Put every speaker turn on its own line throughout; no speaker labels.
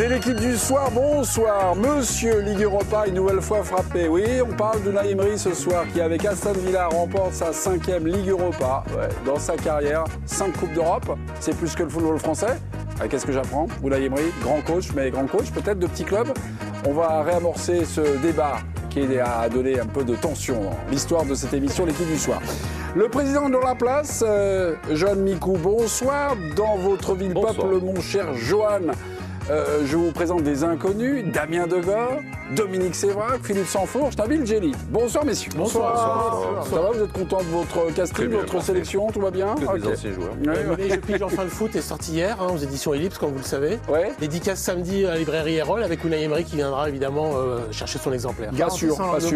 C'est l'équipe du soir, bonsoir. Monsieur Ligue Europa, une nouvelle fois frappé. Oui, on parle d'Unai Emery ce soir, qui avec Aston Villa remporte sa 5e Ligue Europa. Ouais, dans sa carrière, 5 Coupes d'Europe, c'est plus que le football français. Qu'est-ce que j'apprends? Unai Emery, grand coach, mais grand coach peut-être de petits clubs. On va réamorcer ce débat qui a donné un peu de tension dans l'histoire de cette émission, l'équipe du soir. Le président de la place, Johan Micou, bonsoir. Dans votre ville peuple, mon cher Johan, je vous présente des inconnus, Damien Degore, Dominique Sévrac, Philippe Sansfourche, Nabil Djellit. Bonsoir messieurs.
Bonsoir.
Ça va, vous êtes content de votre casting, de votre sélection, tout va bien?
Que des anciens joueurs.
Je pige enfin le foot est sorti hier aux éditions Ellipse, comme vous le savez.
Ouais.
Dédicace samedi à la librairie Erol avec Unai Emery qui viendra évidemment chercher son exemplaire.
Pas sûr.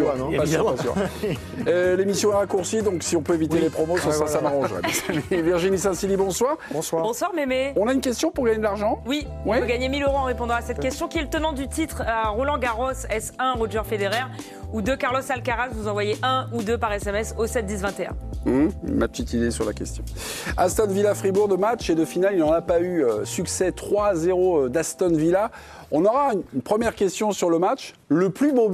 L'émission est raccourcie, donc si on peut éviter les promos, ça m'arrangerait. Virginie Saint-Silly, bonsoir.
Bonsoir Mémé.
On a une question pour gagner de l'argent?
Oui, on peut gagner 1000 € en répondant à cette question. Qui est le tenant du titre à Roland Garros? Est-ce 1 Roger Federer ou 2 Carlos Alcaraz? Vous envoyez 1 ou 2 par SMS au 7 10 21.
Ma petite idée sur la question. Aston Villa Fribourg, de match et de finale, il n'en a pas eu. Succès 3-0 d'Aston Villa. On aura une première question sur le match. Le plus beau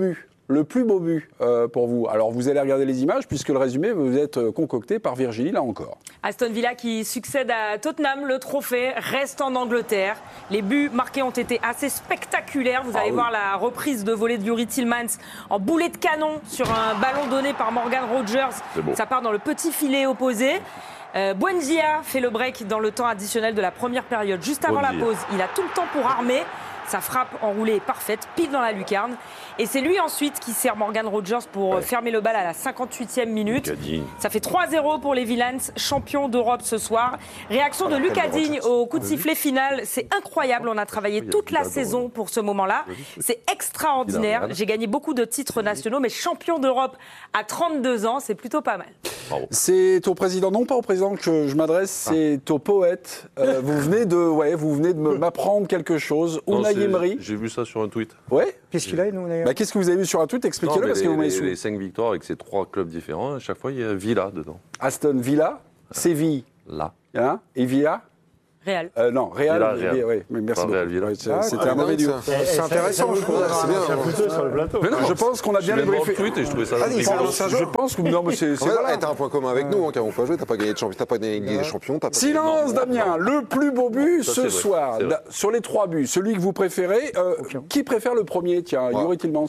but pour vous. Alors vous allez regarder les images puisque le résumé vous êtes concocté par Virginie là encore.
Aston Villa qui succède à Tottenham, le trophée reste en Angleterre. Les buts marqués ont été assez spectaculaires. Vous allez voir la reprise de volée de Youri Tielemans en boulet de canon sur un ballon donné par Morgan Rogers. Ça part dans le petit filet opposé. Buendia fait le break dans le temps additionnel de la première période. Juste avant la pause, il a tout le temps pour armer. Sa frappe enroulée est parfaite, pile dans la lucarne. Et c'est lui ensuite qui sert Morgan Rogers pour fermer le bal à la 58e minute. Ça fait 3-0 pour les Villains, champions d'Europe ce soir. Réaction de Lucas Digne au coup de sifflet final. C'est incroyable, on a travaillé toute la saison pour ce moment-là. C'est extraordinaire. J'ai gagné beaucoup de titres nationaux, mais champion d'Europe à 32 ans, c'est plutôt pas mal.
C'est au président, non pas au président que je m'adresse, c'est au poète. Vous venez de m'apprendre quelque chose. Unai Emery.
J'ai vu ça sur un tweet.
Ouais.
Qu'est-ce qu'il a, Unai?
Qu'est-ce que vous avez vu sur un tweet? Expliquez-le parce que vous m'avez sous.
Les 5 victoires avec ces 3 clubs différents, à chaque fois il y a Villa dedans.
Aston Villa, Séville,
là.
Hein, et Villa.
Real.
Non, Real.
Villa.
Oui, merci beaucoup.
Real,
C'était un mauvais duo.
C'est intéressant, je trouve.
C'est bien sur le plateau.
Mais non, je pense qu'on a bien débriefé.
Et je trouvais ça
Je pense que non, mais c'est voilà.
T'as un point commun avec nous, qui n'avons pas joué, t'as pas gagné de champion, t'as pas gagné des champions.
Silence, Damien. Le plus beau but ce soir, sur les 3 buts, celui que vous préférez. Qui préfère le premier? Tiens, Youri Tielemans.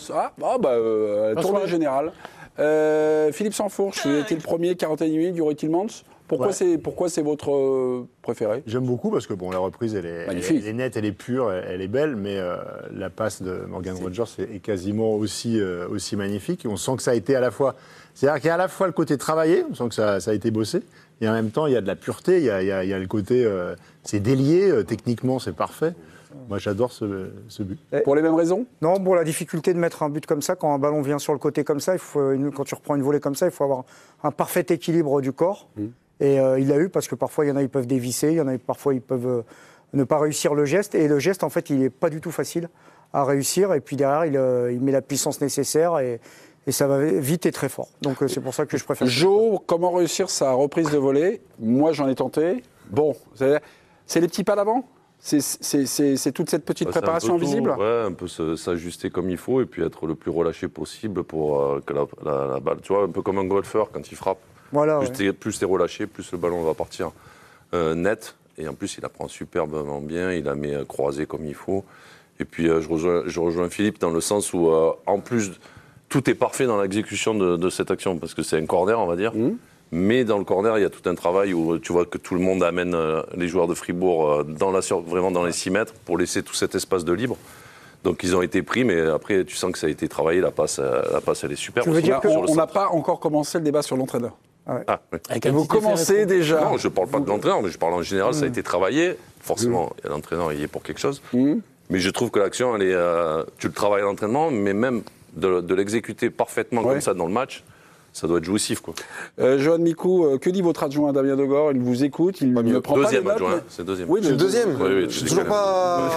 Tournée générale. Philippe Sansfourche, vous étiez le premier, 41 minutes, Youri Tielemans. Pourquoi c'est votre préféré?
J'aime beaucoup parce que la reprise elle est nette, elle est pure, elle est belle, mais la passe de Morgan Rogers est quasiment aussi magnifique. Et on sent que ça a été à la fois, c'est-à-dire qu'il y a à la fois le côté travaillé, on sent que ça a été bossé, et en même temps il y a de la pureté, il y a le côté, c'est délié, techniquement c'est parfait. Moi, j'adore ce but.
Pour les mêmes raisons?
Non, pour la difficulté de mettre un but comme ça, quand un ballon vient sur le côté comme ça, quand tu reprends une volée comme ça, il faut avoir un parfait équilibre du corps. Et il l'a eu parce que parfois, il y en a, ils peuvent dévisser, il y en a, parfois, ils peuvent ne pas réussir le geste. Et le geste, en fait, il n'est pas du tout facile à réussir. Et puis derrière, il met la puissance nécessaire et ça va vite et très fort. Donc, c'est pour ça que je préfère.
Jo, comment réussir sa reprise de volée? Moi, j'en ai tenté. Bon, c'est les petits pas d'avant? C'est toute cette petite préparation invisible?
Ouais, un peu s'ajuster comme il faut et puis être le plus relâché possible pour que la balle, tu vois, un peu comme un golfeur quand il frappe.
Voilà,
plus t'es relâché, plus le ballon va partir net. Et en plus, il la prend superbement bien, il la met croisée comme il faut. Et puis, je rejoins Philippe dans le sens où, en plus, tout est parfait dans l'exécution de cette action parce que c'est un corner, on va dire. Mais dans le corner, il y a tout un travail où tu vois que tout le monde amène les joueurs de Fribourg vraiment dans les 6 mètres pour laisser tout cet espace de libre. Donc ils ont été pris, mais après tu sens que ça a été travaillé, la passe elle est super.
On n'a pas encore commencé le débat sur l'entraîneur.
Ouais.
Et vous commencez déjà.
Non, je ne parle pas de l'entraîneur, mais je parle en général, ça a été travaillé. Forcément, l'entraîneur il y est pour quelque chose. Mais je trouve que l'action, tu le travailles à l'entraînement, mais même de l'exécuter parfaitement comme ça dans le match, ça doit être jouissif, quoi.
Johan Micou, que dit votre adjoint Damien Degore? Il vous écoute, il ne prend pas les notes.
Adjoint, c'est deuxième.
Oui,
c'est le deuxième.
Oui,
je suis toujours pas.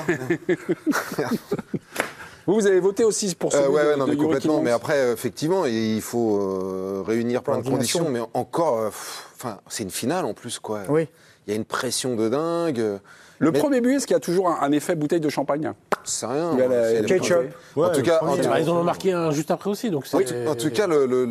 Vous avez voté aussi pour ce
ouais, non, mais complètement. Mais après, effectivement, il faut réunir plein de conditions. Mais encore, c'est une finale en plus, quoi.
Oui.
Il y a une pression de dingue.
Le premier but, est-ce qu'il y a toujours un effet bouteille de champagne?
C'est rien.
Il y a la-
Ketchup.
En tout cas,
Ils en ont marqué un juste après aussi. Donc
en tout cas,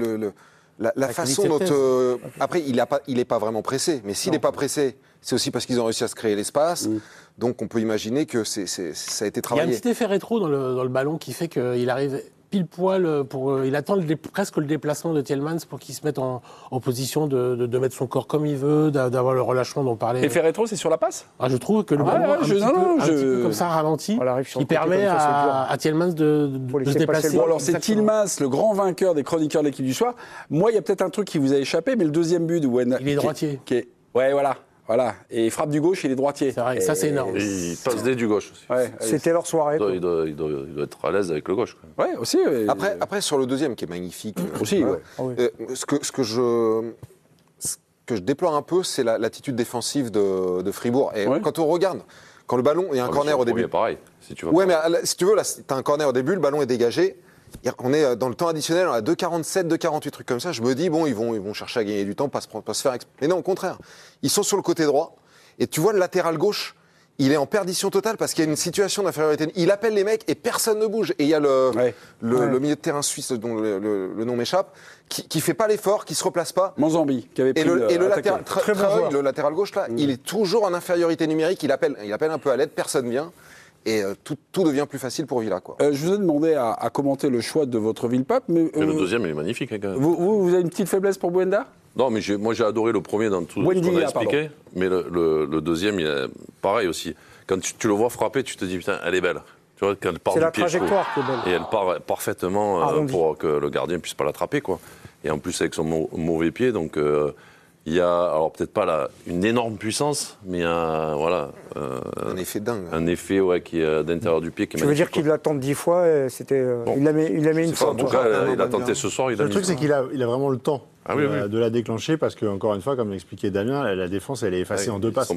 la façon dont... après, il est pas vraiment pressé. Mais s'il n'est pas pressé, c'est aussi parce qu'ils ont réussi à se créer l'espace. Donc, on peut imaginer que ça a été
il y a
travaillé.
un petit effet rétro dans le ballon qui fait qu'il arrive pile poil il attend presque le déplacement de Tielemans pour qu'il se mette en position de mettre son corps comme il veut, d'avoir le relâchement dont on parlait.
Effet rétro, c'est sur la passe?
Je trouve que le ballon un petit peu comme ça ralenti,
On arrive sur
qui
le côté
permet
comme ça, c'est dur.
à Tielemans de
Faut laisser
se déplacer.
passer le
Bon, alors c'est
Exactement.
Tielemans, le grand vainqueur des chroniqueurs de l'équipe du soir. Moi, il y a peut-être un truc qui vous a échappé, mais le deuxième but de Wenda...
Il est droitier.
Ouais, voilà. Et il frappe du gauche, il est droitier.
C'est vrai, ça c'est énorme.
Et il passe des du gauche aussi.
Ouais,
C'était leur soirée.
Il doit être à l'aise avec le gauche. Quand même.
ouais, aussi. Ouais.
Après, sur le deuxième, qui est magnifique,
Aussi, ouais.
ce que je déplore un peu, c'est l'attitude défensive de Fribourg. Et
Ouais.
quand on regarde, quand le ballon, il y a un corner au début.
Pareil. Si tu vas
Ouais, mais si tu veux, là, tu as un corner au début, le ballon est dégagé. On est dans le temps additionnel, on a 2,47, 2,48, trucs comme ça. Je me dis, bon, ils vont chercher à gagner du temps, pas se faire. Mais non, au contraire. Ils sont sur le côté droit. Et tu vois, le latéral gauche, il est en perdition totale parce qu'il y a une situation d'infériorité. Il appelle les mecs et personne ne bouge. Et il y a le milieu de terrain suisse, dont le nom m'échappe, qui fait pas l'effort, qui se replace pas.
Manzambi, qui avait pris
Et le
attaqué.
latéral, Traoré, le latéral gauche, là, il est toujours en infériorité numérique. Il appelle un peu à l'aide, personne vient. Et tout devient plus facile pour Villa, quoi.
Je vous ai demandé à commenter le choix de votre ville-pape, mais
le deuxième, il est magnifique. Hein, quand même.
vous avez une petite faiblesse pour Buenda?
Non, mais moi j'ai adoré le premier dans tout ce
Wendy,
qu'on a
là,
expliqué. Mais le deuxième, il est pareil aussi. Quand tu le vois frapper, tu te dis, putain, elle est belle. Tu vois, quand elle part
C'est
du
la
pied,
trajectoire qui est belle.
et elle part parfaitement
Arrondi.
pour que le gardien puisse pas l'attraper, quoi. Et en plus, avec son mauvais pied, donc il y a, alors peut-être pas une énorme puissance, mais voilà.
Un effet dingue.
Un effet qui est d'intérieur du pied qui est
Tu veux dire
magnifique,
qu'il l'a tenté 10 fois et c'était, il l'a mis une
quoi.
fois.
En tout cas, il a tenté ce soir, il a
Le
mis.
truc, c'est qu'il a vraiment le temps
Ah oui, oui.
de la déclencher parce que, encore une fois, comme l'expliquait Damien, la défense, elle est effacée en deux passes.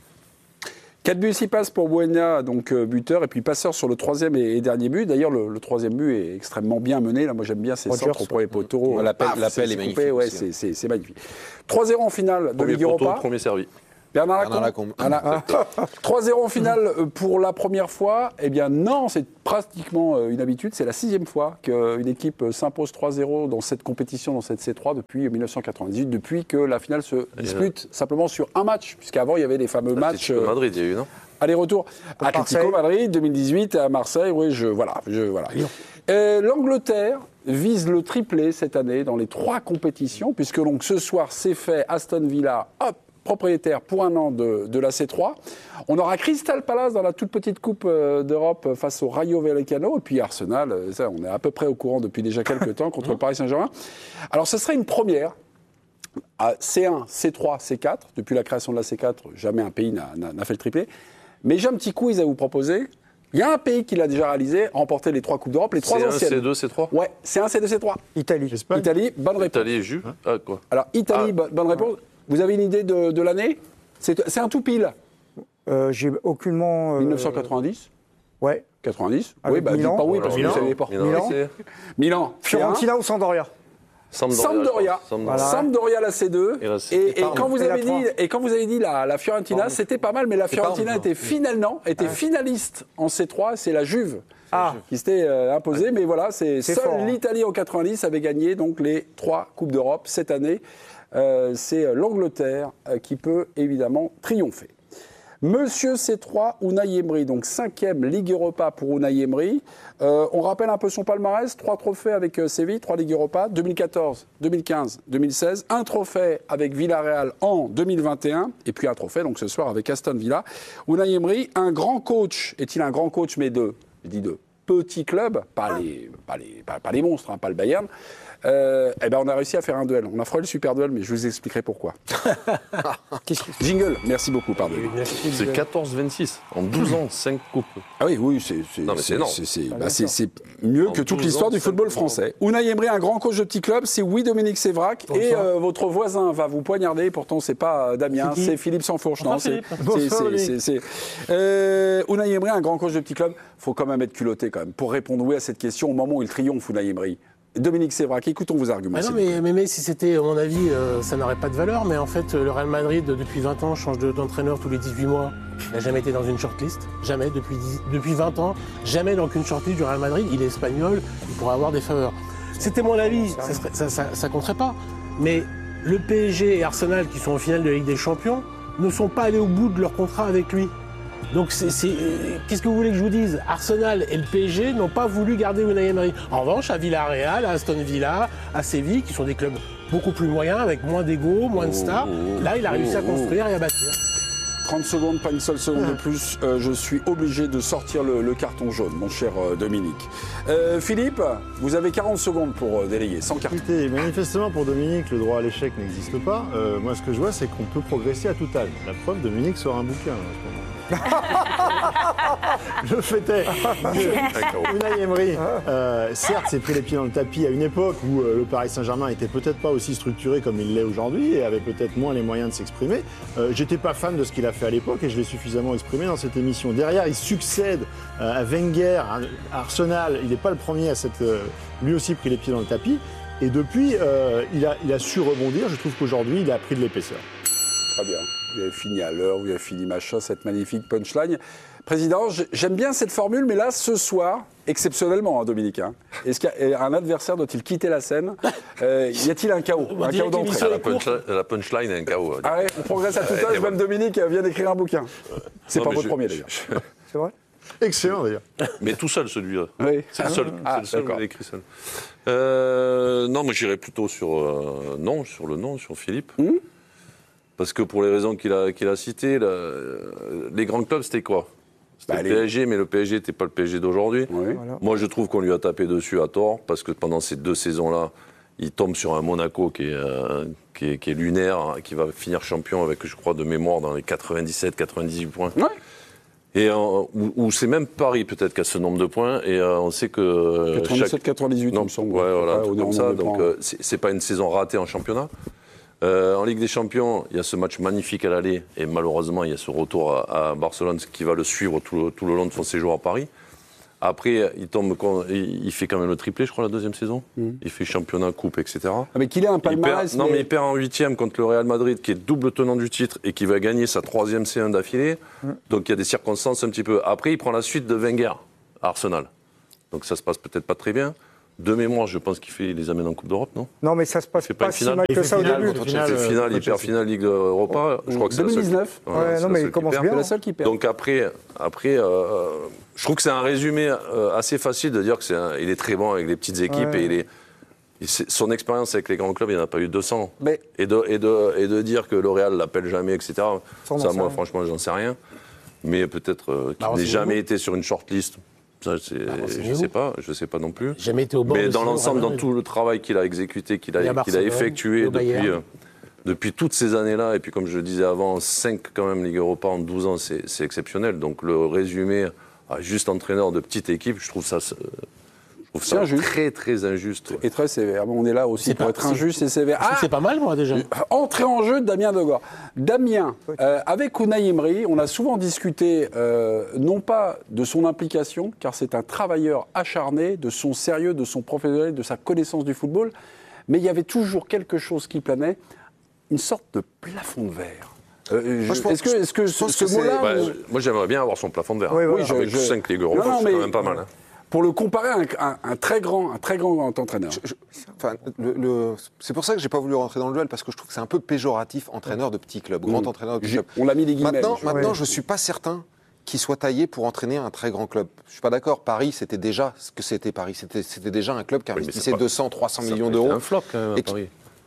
4 buts, 6 passes pour Buena, donc buteur, et puis passeur sur le troisième et dernier but. D'ailleurs, le troisième but est extrêmement bien mené. Là, moi, j'aime bien ces
Rogers,
centres au premier poteau.
L'appel
C'est
est magnifique
coupé, ouais,
aussi,
c'est magnifique. 3-0 en finale de
Premier
Ligue
poteau,
Europa.
premier servi.
Bernard
Bernard
Lacombe.
Lacombe.
3-0 en finale pour la première fois. Eh bien non, c'est pratiquement une habitude. C'est la 6e fois qu'une équipe s'impose 3-0 dans cette compétition, dans cette C3 depuis 1998, depuis que la finale se dispute simplement sur un match, puisqu'avant il y avait les fameux matchs.
Madrid, il y a eu, non?
Aller-retour. Atlético Madrid, 2018 à Marseille. Oui, voilà. L'Angleterre vise le triplé cette année dans les 3 compétitions, puisque donc ce soir c'est fait. Aston Villa, hop, propriétaire pour un an de la C3. On aura Crystal Palace dans la toute petite Coupe d'Europe face au Rayo Vallecano. Et puis Arsenal, ça, on est à peu près au courant depuis déjà quelques temps contre le Paris Saint-Germain. Alors ce serait une première. À C1, C3, C4. Depuis la création de la C4, jamais un pays n'a fait le triplé. Mais j'ai un petit quiz à vous proposer. Il y a un pays qui l'a déjà réalisé, remporté les 3 Coupes d'Europe, les 3 anciennes.
C2, C3
Ouais, C1, C2, C3.
Italie.
Italie, bonne réponse.
Italie et Juve. Quoi.
Alors, Italie, bonne réponse. Vous avez une idée de l'année? C'est un tout pile.
J'ai aucunement.
1990
Ouais.
90.
Avec
Oui, dites
Milan.
pas oui, parce que
Milan.
vous savez pas.
Milan.
Milan.
Fiorentina ou Sampdoria?
Sampdoria.
Voilà.
Sampdoria la C2.
Et la C.
Et quand vous
Et la
avez dit, et quand vous avez dit la Fiorentina, c'était pas mal, mais la Fiorentina était finaliste en C3. C'est la Juve qui s'était imposée, mais voilà, seule
fort, hein.
l'Italie en 90 avait gagné donc les 3 Coupes d'Europe cette année. C'est l'Angleterre qui peut évidemment triompher. Monsieur C3, Unai Emery, donc 5e Ligue Europa pour Unai Emery. On rappelle un peu son palmarès, 3 trophées avec Séville, 3 Ligues Europa, 2014, 2015, 2016, un trophée avec Villarreal en 2021, et puis un trophée donc ce soir avec Aston Villa. Unai Emery, un grand coach, est-il un grand coach, mais de petits clubs, pas les monstres, hein, pas le Bayern. On a réussi à faire un duel. On a fait le super duel, mais je vous expliquerai pourquoi. Jingle, merci beaucoup, pardon.
C'est 14-26. En 12 ans, 5 coupes.
Ah oui, c'est
énorme.
c'est mieux que toute l'histoire du football français. Unai Emery, un grand coach de petit club, c'est Dominique Sévrac. Et votre voisin va vous poignarder, pourtant c'est pas Damien, c'est Philippe Sansfourche. Non, c'est Unai Emery, un grand coach de petit club. Faut quand même être culotté quand même pour répondre oui à cette question au moment où il triomphe, Unai Emery. Dominique Sévrac, écoutons vos arguments.
Ah non, mais si c'était, à mon avis, ça n'aurait pas de valeur. Mais en fait, le Real Madrid, depuis 20 ans, change d'entraîneur tous les 18 mois. Il n'a jamais été dans une shortlist. Jamais. Depuis 20 ans, jamais dans aucune shortlist du Real Madrid. Il est espagnol, il pourrait avoir des faveurs. C'était mon avis, ça compterait pas. Mais le PSG et Arsenal, qui sont en finale de la Ligue des Champions, ne sont pas allés au bout de leur contrat avec lui. Donc, qu'est-ce que vous voulez que je vous dise? Arsenal et le PSG n'ont pas voulu garder Unai Emery. En revanche, à Villarreal, à Aston Villa, à Séville, qui sont des clubs beaucoup plus moyens, avec moins d'ego, moins de stars, là, il a réussi à construire et à bâtir.
30 secondes, pas une seule seconde de plus. Je suis obligé de sortir le carton jaune, mon cher Dominique. Philippe, vous avez 40 secondes pour délayer, sans carton.
Écoutez, manifestement, pour Dominique, le droit à l'échec n'existe pas. Moi, ce que je vois, c'est qu'on peut progresser à tout âge. La preuve, Dominique sort un bouquin, en ce moment. Je fêtais. Unai Emery, certes, s'est pris les pieds dans le tapis à une époque où le Paris Saint-Germain était peut-être pas aussi structuré comme il l'est aujourd'hui et avait peut-être moins les moyens de s'exprimer. J'étais pas fan de ce qu'il a fait à l'époque et je l'ai suffisamment exprimé dans cette émission. Derrière, il succède à Wenger, à Arsenal. Il n'est pas le premier à s'être lui aussi pris les pieds dans le tapis. Et depuis, il a su rebondir. Je trouve qu'aujourd'hui, il a pris de l'épaisseur.
Très bien. Vous avez fini à l'heure, vous avez fini machin, cette magnifique punchline. Président, j'aime bien cette formule, mais là, ce soir, exceptionnellement, hein, Dominique, est-ce qu'un adversaire doit-il quitter la scène? Y a-t-il un chaos? Un chaos d'entrée?
La punchline est un chaos.
Ah ouais, on progresse à tout âge, même Dominique vient d'écrire un bouquin. C'est pas votre premier, d'ailleurs.
C'est vrai?
Excellent, d'ailleurs.
Mais tout seul, celui-là.
Oui.
C'est le seul, que j'ai écrit seul. Non, moi, j'irais plutôt sur sur Philippe. Parce que pour les raisons qu'il a citées, les grands clubs, c'était quoi? C'était le PSG, mais le PSG n'était pas le PSG d'aujourd'hui.
Oui.
Voilà.
Moi, je trouve qu'on lui a tapé dessus à tort, parce que pendant ces 2 saisons-là, il tombe sur un Monaco qui est lunaire, hein, qui va finir champion avec, je crois, de mémoire, dans les 97-98 points.
Ouais.
Et où c'est même Paris, peut-être, qui a ce nombre de points. Et on sait que...
97-98, il me semble.
Ouais, voilà, un truc comme ça. Donc, c'est pas une saison ratée en championnat. En Ligue des Champions, il y a ce match magnifique à l'aller et malheureusement, il y a ce retour à Barcelone qui va le suivre tout le long de son séjour à Paris. Après, il fait quand même le triplé, je crois, la 2e saison. Il fait championnat, coupe, etc.
Ah, mais qu'il ait un palmarès...
mais il perd en 8e contre le Real Madrid, qui est double tenant du titre et qui va gagner sa 3e C1 d'affilée. Donc il y a des circonstances un petit peu... Après, il prend la suite de Wenger à Arsenal. Donc ça se passe peut-être pas très bien. De mémoire, je pense qu'il les amène en Coupe d'Europe, non?
Non, mais ça se passe pas si mal que ça au début.
Il perd finale Ligue d'Europa. Je crois que c'est
2019. Non, mais il commence bien.
C'est la seule qui perd.
Donc après, je trouve que c'est un résumé assez facile de dire qu'il est très bon avec les petites équipes et son expérience avec les grands clubs, il n'y en a pas eu 200.
Mais...
Et de dire que le Real l'appelle jamais, etc. Ça, moi, franchement, j'en sais rien. Mais peut-être qu'il n'ait jamais été sur une shortlist. Ça, je sais pas non plus.
Jamais été au bord.
Mais dans l'ensemble, dans tout le travail qu'il a exécuté, qu'il a effectué depuis toutes ces années-là, et puis comme je le disais avant, 5 quand même Ligue Europa en 12 ans, c'est exceptionnel. Donc le résumé à juste entraîneur de petite équipe, je trouve ça très très injuste.
Et très sévère. On est là aussi pour être injuste et sévère.
C'est pas mal, moi, déjà.
Entrée en jeu de Damien Degord. Damien, avec Unai Emery, on a souvent discuté, non pas de son implication, car c'est un travailleur acharné, de son sérieux, de son professionnel, de sa connaissance du football, mais il y avait toujours quelque chose qui planait, une sorte de plafond de verre. Est-ce que ce mot-là...
Moi, j'aimerais bien avoir son plafond de verre.
Oui,
avec 5 Ligue Europa, c'est quand même pas mal. Hein.
Pour le comparer à un très grand entraîneur.
C'est pour ça que j'ai pas voulu rentrer dans le duel, parce que je trouve que c'est un peu péjoratif, entraîneur de petit club, grand entraîneur de petit club.
On l'a mis les guillemets.
Maintenant, je suis pas certain qu'il soit taillé pour entraîner un très grand club. Je suis pas d'accord. Paris, c'était déjà ce que c'était Paris. C'était déjà un club qui investissait 200, 300 millions d'euros.
C'est un flop quand même à Paris.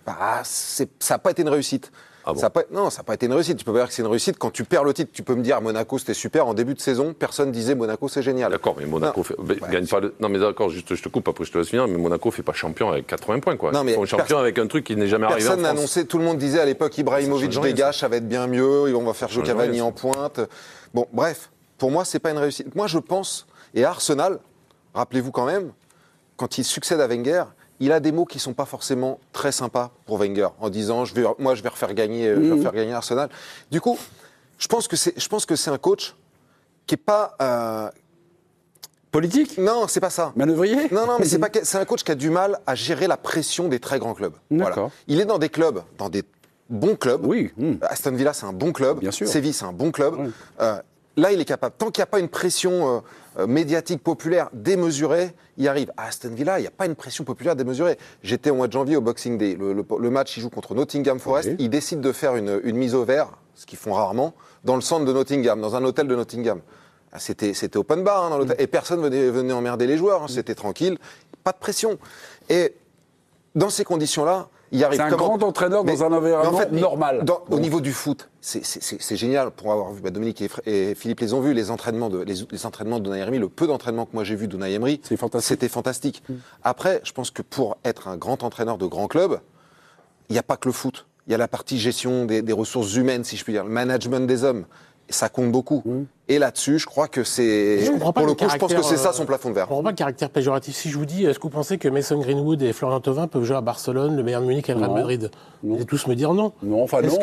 Ça n'a pas été une réussite.
Ah bon?
Ça n'a pas été une réussite. Tu peux pas dire que c'est une réussite quand tu perds le titre. Tu peux me dire Monaco c'était super en début de saison, personne disait Monaco c'est génial.
D'accord, mais Monaco gagne pas. Non mais d'accord, je te coupe après je te laisse finir. Mais Monaco fait pas champion avec 80 points quoi. Ils font champion avec un truc qui n'est jamais arrivé en France.
Personne n'a annoncé. Tout le monde disait à l'époque Ibrahimovic dégage, ça va être bien mieux. On va faire jouer Cavani en pointe. Bon, bref, pour moi c'est pas une réussite. Moi je pense et Arsenal, rappelez-vous quand même, quand il succède à Wenger. Il a des mots qui ne sont pas forcément très sympas pour Wenger, en disant je vais refaire gagner Arsenal. Du coup, je pense que c'est un coach qui est pas
Politique?
Non, c'est pas ça.
Manœuvrier?
Non, mais c'est un coach qui a du mal à gérer la pression des très grands clubs.
D'accord.
Voilà. Il est dans des clubs, dans des bons clubs.
Oui.
Aston Villa, c'est un bon club.
Bien sûr.
Séville, c'est un bon club.
Oui.
Là, il est capable. Tant qu'il n'y a pas une pression médiatique populaire démesurée, il y arrive. À Aston Villa, il n'y a pas une pression populaire démesurée. J'étais au mois de janvier au Boxing Day. Le match, il joue contre Nottingham Forest.
Okay.
Il décide de faire une mise au vert, ce qu'ils font rarement, dans le centre de Nottingham, dans un hôtel de Nottingham. C'était open bar dans l'hôtel. Et personne venait emmerder les joueurs. C'était tranquille. Pas de pression. Et dans ces conditions-là, il arrive.
C'est un grand entraîneur dans un environnement normal.
Au niveau du foot, c'est génial pour avoir vu. Dominique et Philippe les ont vus, les entraînements de Unai Emery, le peu d'entraînements que moi j'ai vu d'Unai Emery, c'était fantastique. Après, je pense que pour être un grand entraîneur de grand club, il n'y a pas que le foot. Il y a la partie gestion des ressources humaines, si je puis dire, le management des hommes. Ça compte beaucoup. Et là-dessus, je crois que c'est... Pour le coup, je pense que c'est ça son plafond de verre.
Je ne comprends pas le caractère péjoratif. Si je vous dis, est-ce que vous pensez que Mason Greenwood et Florian Thauvin peuvent jouer à Barcelone, le Bayern de Munich et le Real Madrid? Vous allez tous me dire non.
Non, enfin non,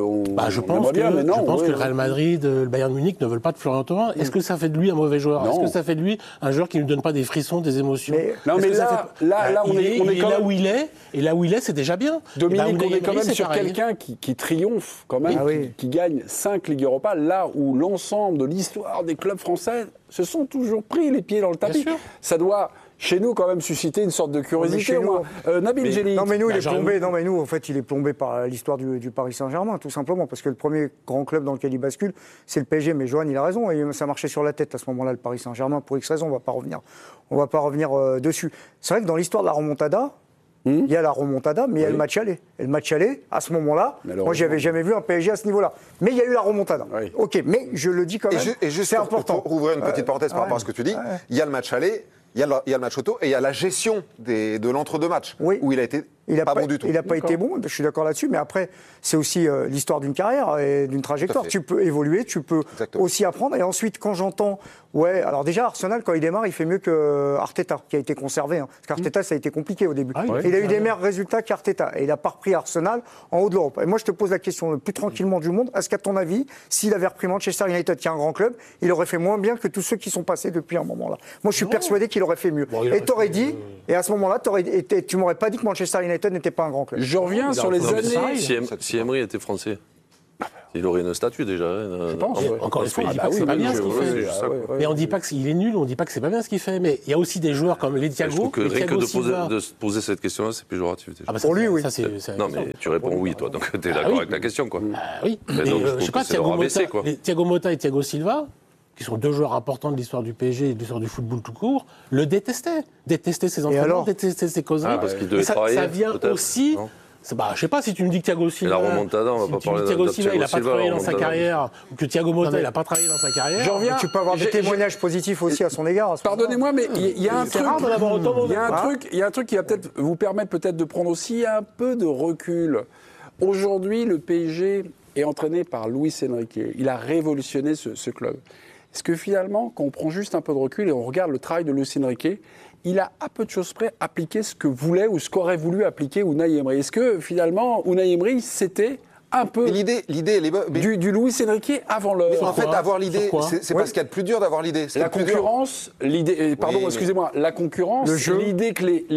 je pense que le Real Madrid, le Bayern de Munich ne veulent pas de Florian Thauvin. Est-ce que ça fait de lui un mauvais joueur? Est-ce que ça fait de lui un joueur qui ne lui donne pas des frissons, des émotions?
Non, mais là, on est quand même...
là où il est, et là où il est, c'est déjà bien.
Dominique, on est quand même sur quelqu'un qui triomphe, quand même, qui gagne 5 Ligues Europa, là où l'ensemble de l'histoire des clubs français se sont toujours pris les pieds dans le tapis. Ça doit, chez nous, quand même susciter une sorte de curiosité. Nabil Djellit.
Non, mais nous, il est plombé. Non, mais nous, en fait, il est plombé par l'histoire du Paris Saint-Germain, tout simplement, parce que le premier grand club dans lequel il bascule, c'est le PSG. Mais Johan, il a raison, et ça marchait sur la tête à ce moment-là, le Paris Saint-Germain, pour X raisons. On va pas revenir dessus. C'est vrai que dans l'histoire de la remontada, il y a la remontada, mais il y a le match aller. Et le match aller, à ce moment-là, moi, j'avais jamais vu un PSG à ce niveau-là. Mais il y a eu la remontada. Oui. Ok, mais je le dis quand même,
et juste
c'est important.
Pour ouvrir une petite parenthèse par rapport à ce que tu dis, il y a le match aller, il y a le match auto, et il y a la gestion de l'entre-deux matchs, où il a été pas bon du tout.
Il n'a pas été bon, je suis d'accord là-dessus, mais après, c'est aussi l'histoire d'une carrière et d'une trajectoire. Tu peux évoluer, tu peux aussi apprendre. Et ensuite, quand j'entends, alors déjà, Arsenal, quand il démarre, il fait mieux que Arteta, qui a été conservé. Parce qu'Arteta, ça a été compliqué au début. Il a eu des meilleurs résultats qu'Arteta. Et il n'a pas repris Arsenal en haut de l'Europe. Et moi, je te pose la question le plus tranquillement du monde. Est-ce qu'à ton avis, s'il avait repris Manchester United, qui est un grand club, il aurait fait moins bien que tous ceux qui sont passés depuis un moment-là? Moi, je suis persuadé qu'il aurait fait mieux. Et t'aurais dit, et à ce moment-là, tu m'aurais pas dit que Manchester United n'était pas un grand club.
Je reviens sur les années.
Si Emery était français, il aurait une statue déjà.
Je pense.
Encore une fois, on dit pas que c'est pas bien ce qu'il fait. Mais on dit pas qu'il est nul, on dit pas que c'est pas bien ce qu'il fait. Mais il y a aussi des joueurs comme les Thiago.
Rien que de poser cette question-là, c'est péjoratif.
Pour lui, oui.
Non, mais tu réponds oui, toi. Donc tu es d'accord avec la question, quoi.
Oui. Je sais pas, Thiago Motta et Thiago Silva, qui sont deux joueurs importants de l'histoire du PSG et de l'histoire du football tout court, le détestaient. Détestaient ses entraînements, détestaient ses causeries.
Parce qu'il devait travailler.
Ça vient aussi. Je sais pas si tu me dis que Thiago Silva.
Et la remontada, on va pas parler de
Thiago Silva, il n'a pas travaillé dans sa carrière, ou que Thiago Motta, il n'a pas travaillé dans sa carrière.
Je reviens. Tu peux avoir des témoignages positifs aussi à son égard.
Pardonnez-moi, mais il y a un truc.
C'est rare d'en avoir autant.
Il y a un truc qui va peut-être vous permettre de prendre aussi un peu de recul. Aujourd'hui, le PSG est entraîné par Luis Enrique. Il a révolutionné ce club. Est-ce que finalement, quand on prend juste un peu de recul et on regarde le travail de Luis Enrique, il a à peu de choses près appliqué ce que voulait ou ce qu'aurait voulu appliquer Unai Emery? Est-ce que finalement, Unai Emery, c'était un peu
l'idée, elle est bonne.
Du Luis Enrique avant l'heure?
En fait, avoir l'idée, c'est pas ce qu'il y a de plus dur d'avoir l'idée.
La concurrence, l'idée, excusez-moi, la concurrence, l'idée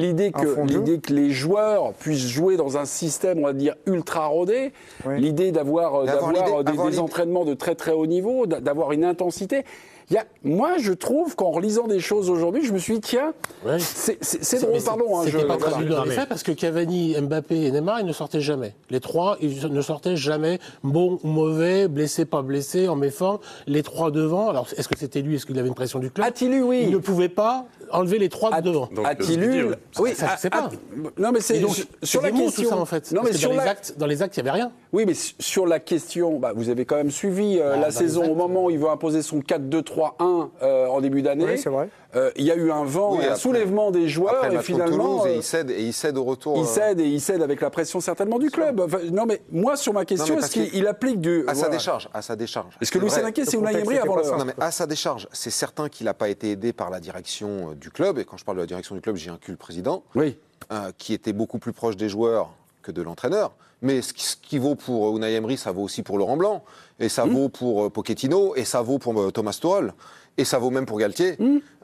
que les joueurs puissent jouer dans un système, on va dire, ultra rodé, l'idée d'avoir des entraînements de très très haut niveau, d'avoir une intensité. Moi, je trouve qu'en relisant des choses aujourd'hui, je me suis dit, tiens, c'est drôle, pardon.
C'était pas très dur dans les faits, parce que Cavani, Mbappé et Neymar, ils ne sortaient jamais. Les trois, ils ne sortaient jamais, bon ou mauvais, blessé, pas blessé, en méforme. Les trois devant, alors est-ce que c'était lui, est-ce qu'il avait une pression du club?
A-t-il oui.
Il ne pouvait pas enlever les trois de devant.
A-t-il eu?
Oui, ça, je sais pas.
Non, mais c'est sur la question.
Tout ça, en fait. Non, mais dans les actes, il n'y avait rien.
Oui, mais sur la question, vous avez quand même suivi la saison au moment où il veut imposer son 4-2-3-1 en début d'année.
Oui, c'est vrai.
Il y a eu un vent et un soulèvement des joueurs et finalement
et il cède au retour.
Il cède avec la pression certainement du club. Non, mais moi sur ma question, est-ce qu'il applique
à sa décharge?
Est-ce que Luis Enrique, c'est Unai Emery avant l'heure?
Non, mais à sa décharge, c'est certain qu'il n'a pas été aidé par la direction du club. Et quand je parle de la direction du club, j'y inclus le président, qui était beaucoup plus proche des joueurs que de l'entraîneur. Mais ce qui vaut pour Unai Emery, ça vaut aussi pour Laurent Blanc, et ça vaut pour Pochettino, et ça vaut pour Thomas Tuchel. et ça vaut même pour Galtier.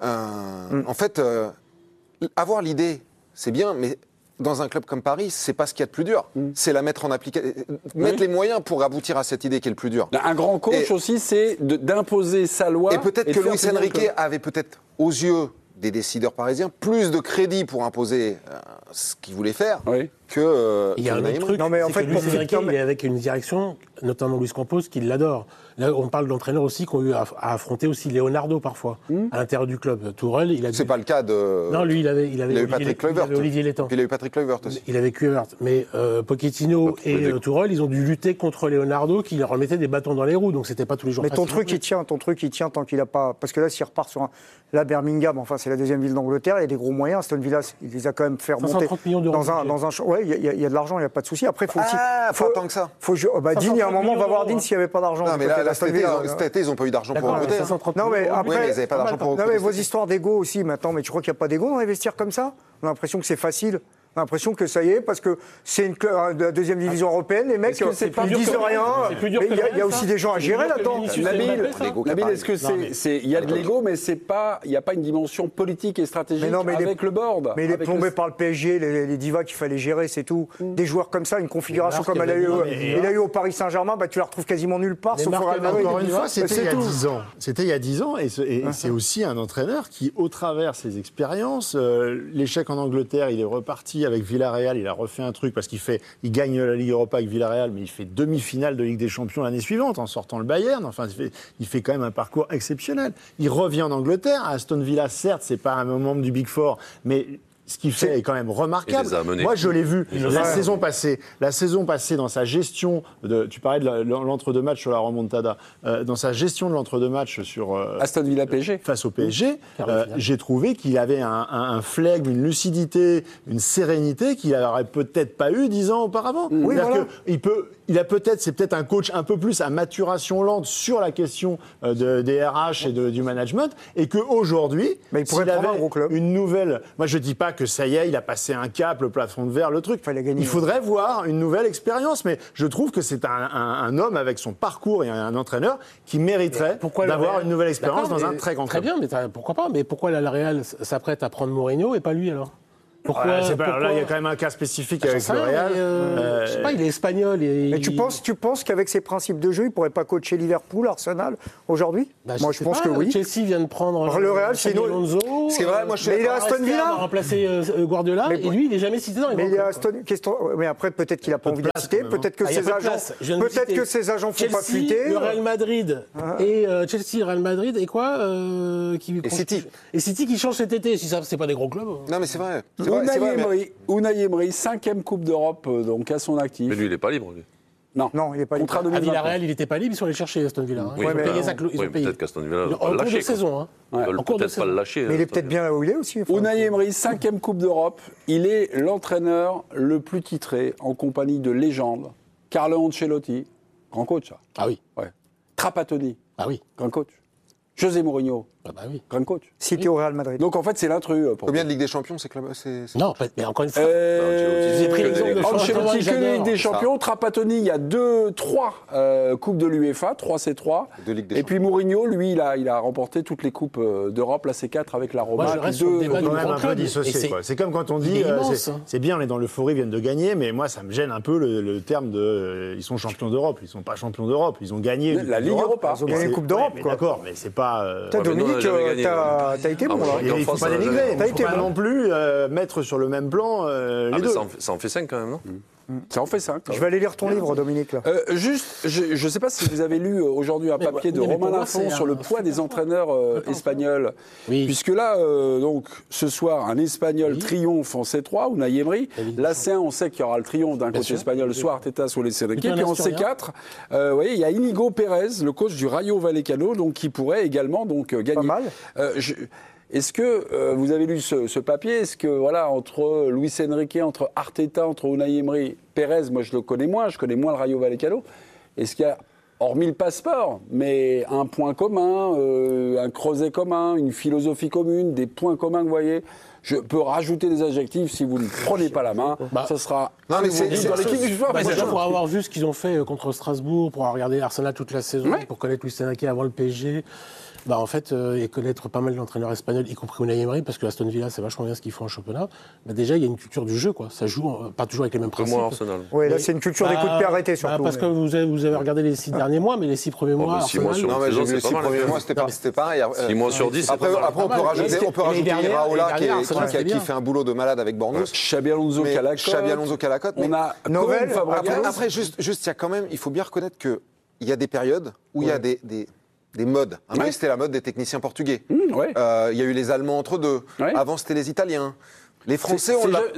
En fait, avoir l'idée, c'est bien, mais dans un club comme Paris, c'est pas ce qu'il y a de plus dur. C'est la mettre en application, mettre les moyens pour aboutir à cette idée qui est le plus dur.
Un grand coach aussi, c'est d'imposer sa loi.
Et peut-être que Luis Enrique avait peut-être, aux yeux des décideurs parisiens, plus de crédit pour imposer ce qu'il voulait faire que.
Il y a un autre truc, c'est que Luis Enrique, il est avec une direction, notamment Luis Campos, qui l'adore. Là, on parle d'entraîneurs aussi qui ont eu à affronter aussi Leonardo parfois, à l'intérieur du club. Tourelle, il a.
C'est pas le cas de.
Non, lui, il avait
eu Patrick Kluivert.
Olivier Létang.
Il a eu Patrick Kluivert aussi.
Il avait Kluivert. Mais Pochettino et Tourelle, ils ont dû lutter contre Leonardo qui leur remettait des bâtons dans les roues. Donc c'était pas tous les jours.
Mais ton truc, il tient tant qu'il a pas. Parce que là, s'il repart sur la Birmingham, enfin, c'est la deuxième ville d'Angleterre, il y a des gros moyens. Aston Villa, il les a quand même fait remonter.
530 millions d'euros.
Ouais, il y a de l'argent, il n'y a pas de souci. Après, il faut aussi.
Faut tant que ça.
Dean, il y a un moment, on va voir Dean s'il n'y avait pas d'argent.
Non, mais là, cet été, ils n'ont pas eu d'argent pour Angleterre.
Non, mais après,
ils n'avaient pas d'argent pour
non, mais vos histoires d'ego aussi maintenant. Mais tu crois qu'il n'y a pas d'ego dans les vestiaires comme ça? On a l'impression que c'est facile. On a l'impression que ça y est, parce que c'est la deuxième division européenne, les mecs, ils disent rien. Il y a aussi des gens à gérer là-dedans.
Nabil, est-ce que il y a de l'ego, mais il n'y a pas une dimension politique et stratégique avec le board?
Mais il est plombé par le PSG, les divas qu'il fallait gérer, c'est tout. Des joueurs comme ça, une configuration comme il a eu au Paris Saint-Germain, tu la retrouves quasiment nulle part. Sauf
encore une fois, c'était il y a 10 ans. C'était il y a 10 ans, et c'est aussi un entraîneur qui, au travers de ses expériences, l'échec en Angleterre, il est reparti avec Villarreal, il a refait un truc parce il gagne la Ligue Europa avec Villarreal, mais il fait demi-finale de Ligue des Champions l'année suivante en sortant le Bayern. Enfin, il fait quand même un parcours exceptionnel. Il revient en Angleterre, à Aston Villa, certes, c'est pas un membre du Big Four, mais ce qu'il fait est quand même remarquable. Moi, je l'ai vu la saison passée dans sa gestion tu parlais de l'entre-deux matchs sur la remontada, dans sa gestion de l'entre-deux matchs sur
Aston Villa PSG
face au PSG, j'ai trouvé qu'il avait un flegme, une lucidité, une sérénité qu'il n'aurait peut-être pas eu 10 ans auparavant. C'est peut-être un coach un peu plus à maturation lente sur la question des RH et du management, et qu'aujourd'hui, s'il avait une nouvelle. Moi, je dis pas que ça y est, il a passé un cap, le plafond de verre, le truc. Il faudrait voir une nouvelle expérience, mais je trouve que c'est un homme avec son parcours et un entraîneur qui mériterait d'avoir une nouvelle expérience dans un très grand club.
Très bien, mais pourquoi pas? Mais pourquoi la Real s'apprête à prendre Mourinho et pas lui alors?
Là, il y a quand même un cas spécifique avec le Real.
Je sais pas, il est espagnol.
Mais tu penses qu'avec ses principes de jeu, il pourrait pas coacher Liverpool, Arsenal aujourd'hui? Moi, je pense que oui.
Chelsea vient de prendre
le Real, c'est
Alonso.
C'est vrai, moi je suis.
Mais il est à Aston Villa.
Il a remplacé Guardiola, et lui, il n'est jamais cité dans les.
Mais il est à Aston. Mais après, peut-être qu'il a pas envie de citer. Peut-être que ses agents font pas fuiter.
Le Real Madrid et Chelsea, Real Madrid et quoi
Et City.
Et City qui change cet été. Si ça, c'est pas des gros clubs.
Non, mais c'est vrai.
Unai Emery, 5e Coupe d'Europe donc à son actif.
Mais lui, il n'est pas libre, lui.
Non, il n'est pas libre.
À Villarreal, il n'était pas libre, ils sont allés chercher Aston Villa.
Ils ont payé. Peut-être qu'Aston Villa va
en
le lâcher.
cours de saison.
Ils veulent peut-être pas le lâcher.
Mais il est peut-être bien là où il est aussi.
Unai Emery, 5e Coupe d'Europe. Il est l'entraîneur le plus titré en compagnie de légendes. Carlo Ancelotti, grand coach, ça.
Ah oui.
Trapattoni,
oui.
grand coach. José Mourinho, grand coach.
Cité au Real Madrid.
Donc en fait, c'est l'intrus.
Combien de Ligue des Champions c'est
Non, mais encore une fois.
J'ai
pris l'exemple de
Ancelotti, que la Ligue des Champions. Trapattoni, il y a 3 Coupes de l'UEFA, 3 C3. Et puis Mourinho, lui, il a remporté toutes les Coupes d'Europe, la C4 avec la Roma.
C'est comme quand on dit, c'est bien, on est dans l'euphorie, ils viennent de gagner, mais moi, ça me gêne un peu le terme de ils sont champions d'Europe. Ils ne sont pas champions d'Europe, ils ont gagné
la Ligue Europa.
Ils ont gagné la Coupe d'Europe.
D'accord, mais c'est pas.
Dominique, t'as été bon là.
Il ne faut pas dénigrer, il ne faut pas non plus mettre sur le même plan les deux.
Ça en fait 5 quand même, non?
Ça en fait 5.
Je vais aller lire ton livre, Dominique. Là.
Je ne sais pas si vous avez lu aujourd'hui un papier de Romain Lafont sur le poids des entraîneurs espagnols.
Oui.
Puisque là, donc, ce soir, un Espagnol triomphe en C3, Unai Emery. La C1, on sait qu'il y aura le triomphe d'un coach espagnol, soit Arteta, soit les Enrique. Puis en C4, il y a Inigo Pérez, le coach du Rayo Vallecano, donc, qui pourrait également gagner.
Pas mal.
Est-ce que vous avez lu ce papier? Est-ce que, entre Luis Enrique, entre Arteta, entre Unai Emery, Pérez, moi je le connais moins, je connais moins le Rayo Vallecano, est-ce qu'il y a, hormis le passeport, mais un point commun, un creuset commun, une philosophie commune, des points communs que vous voyez? Je peux rajouter des adjectifs si vous ne prenez pas la main. Ça sera.
Non, mais c'est
dans l'équipe du joueur.
Pour avoir vu ce qu'ils ont fait contre Strasbourg, pour avoir regardé Arsenal toute la saison, pour connaître Luis Enrique avant le PSG. En fait, et connaître pas mal d'entraîneurs espagnols, y compris Unai Emery, parce que Aston Villa, c'est vachement bien ce qu'ils font en championnat. Déjà, il y a une culture du jeu, quoi. Ça joue pas toujours avec les mêmes principes.
Arsenal.
Oui, là, c'est une culture des coups de pied arrêtés, surtout.
Parce que vous avez regardé les 6 derniers mois, mais les 6 premiers mois, Arsenal...
Non, mais j'ai vu les 6 premiers mois, c'était pareil.
6 mois sur 10,
Après, on peut rajouter Iraola qui fait un boulot de malade avec Bournemouth.
Xabi Alonso qui a la cote.
On a
Novel,
après, juste, il faut bien reconnaître qu'il y a des périodes où il y a des modes. Un moment, c'était la mode des techniciens portugais. Il y a eu les Allemands entre deux. Avant, c'était les Italiens. Les Français, on l'a.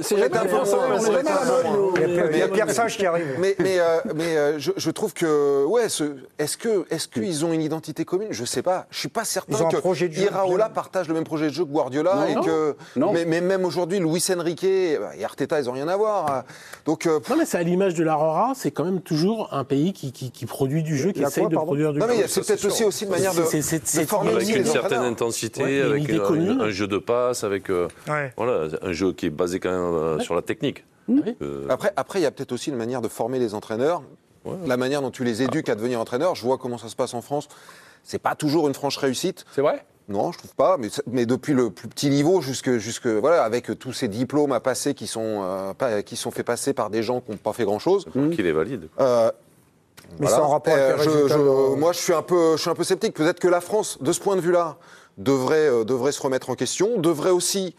Il y a Pierre Sage qui arrive.
Mais je trouve que, est-ce qu'ils ont une identité commune? Je sais pas. Je suis pas certain que Iraola partage le même projet de jeu que Guardiola mais même aujourd'hui, Luis Enrique et Arteta, ils ont rien à voir. Donc.
Non, mais c'est à l'image de l'Aurora, c'est quand même toujours un pays qui produit du jeu, qui essaye de produire du jeu.
Non, mais c'est peut-être aussi une manière de former
avec une certaine intensité, avec un jeu de passe, avec un jeu qui est basé quand même sur la technique.
Après, il y a peut-être aussi une manière de former les entraîneurs, la manière dont tu les éduques à devenir entraîneurs. Je vois comment ça se passe en France. C'est pas toujours une franche réussite.
C'est vrai ?
Non, je trouve pas. Mais depuis le plus petit niveau jusque avec tous ces diplômes à passer qui sont faits passer par des gens qui n'ont pas fait grand-chose.
Qui les valident.
Mais c'est en rapport avec les résultats.
Moi, je suis un peu sceptique. Peut-être que la France, de ce point de vue-là, devrait se remettre en question, devrait aussi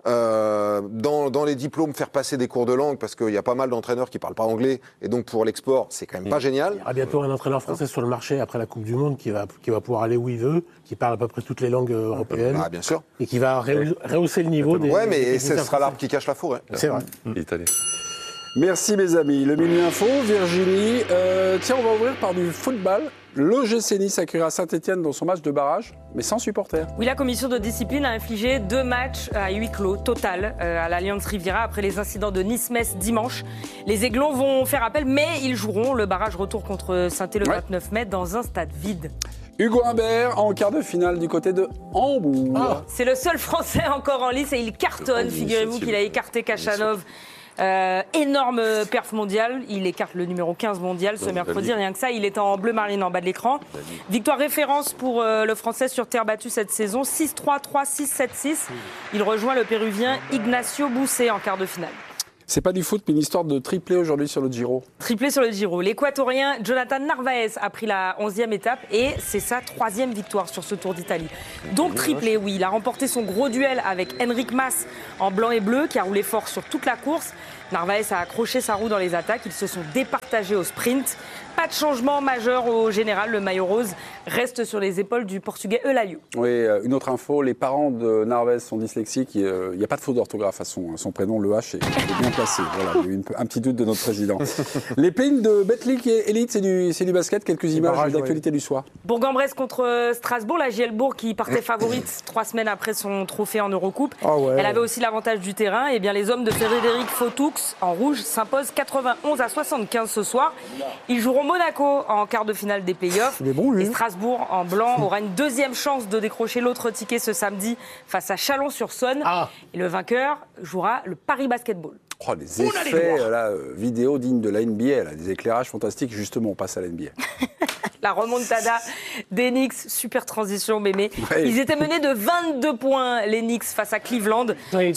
dans les diplômes faire passer des cours de langue, parce qu'il y a pas mal d'entraîneurs qui parlent pas anglais, et donc pour l'export, c'est quand même pas génial.
Il y aura bientôt un entraîneur français sur le marché après la Coupe du Monde qui va pouvoir aller où il veut, qui parle à peu près toutes les langues européennes.
Bien sûr.
Et qui va rehausser le niveau des.
Ouais, mais ce sera l'arbre qui cache la forêt.
C'est vrai.
L'Italie.
Merci mes amis. Le Menu Info, Virginie. Tiens, on va ouvrir par du football. L'OGC Nice accueillera Saint-Etienne dans son match de barrage, mais sans supporters.
Oui, la commission de discipline a infligé 2 matchs à huis clos total à l'Allianz Riviera après les incidents de Nice-Metz dimanche. Les Aiglons vont faire appel, mais ils joueront le barrage retour contre Saint-Etienne le 29 mai dans un stade vide.
Hugo Humbert en quart de finale du côté de Hambourg.
C'est le seul Français encore en lice et il cartonne. Figurez-vous qu'il a écarté Kachanov. Énorme perf mondial, il écarte le numéro 15 mondial ce mercredi, rien que ça, il est en bleu marine en bas de l'écran. Victoire référence pour le Français sur terre battue cette saison, 6-3, 3-6, 7-6. Il rejoint le Péruvien Ignacio Bousset en quart de finale.
C'est pas du foot, mais une histoire de triplé aujourd'hui sur le Giro.
Triplé sur le Giro. L'Équatorien Jonathan Narvaez a pris la 11e étape et c'est sa 3e victoire sur ce Tour d'Italie. Donc triplé, oui. Il a remporté son gros duel avec Enric Mas en blanc et bleu qui a roulé fort sur toute la course. Narvaez a accroché sa roue dans les attaques. Ils se sont départagés au sprint. Pas de changement majeur au général. Le maillot rose reste sur les épaules du Portugais Eulaio.
Oui, une autre info. Les parents de Narvaez sont dyslexiques. Il n'y a pas de faute d'orthographe à son prénom. Le H est bien placé. Voilà, il y a eu un petit doute de notre président. Les play-ins de Betclic et Elite, c'est du basket. Quelques images d'actualité du soir.
Bourg-en-Bresse contre Strasbourg. La JL Bourg qui partait favorite 3 semaines après son trophée en Eurocoupe. Elle avait aussi l'avantage du terrain. Et bien les hommes de Frédéric Fautoux en rouge s'imposent 91-75 ce soir. Ils joueront Monaco en quart de finale des playoffs. Et Strasbourg en blanc aura une 2e chance de décrocher l'autre ticket ce samedi face à Chalon-sur-Saône. Et le vainqueur jouera le Paris Basketball.
Oh, les effets vidéo dignes de la NBA, des éclairages fantastiques. Justement, on passe à la NBA.
La remontada des Knicks, super transition, mémé. Ils étaient menés de 22 points, les Knicks, face à Cleveland.